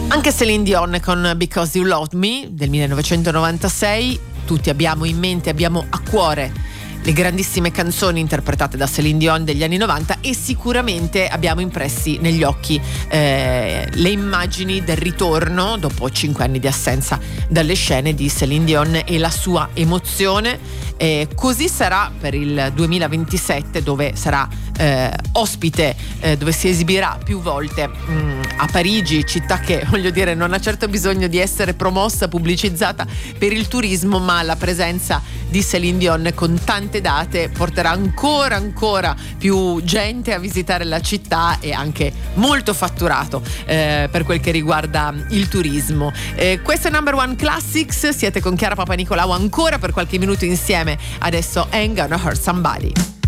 Anche Céline Dion con Because You Loved Me del 1996, tutti abbiamo in mente, abbiamo a cuore le grandissime canzoni interpretate da Céline Dion degli anni 90 e sicuramente abbiamo impressi negli occhi le immagini del ritorno dopo 5 anni di assenza dalle scene di Céline Dion e la sua emozione. Così sarà per il 2027, dove sarà ospite, dove si esibirà più volte a Parigi, città che, voglio dire, non ha certo bisogno di essere promossa, pubblicizzata per il turismo, ma la presenza di Céline Dion con tante date porterà ancora più gente a visitare la città e anche molto fatturato per quel che riguarda il turismo. Questo è Number One Classics, siete con Chiara Papanicolau ancora per qualche minuto insieme. Adesso Ain't Gonna Hurt Somebody.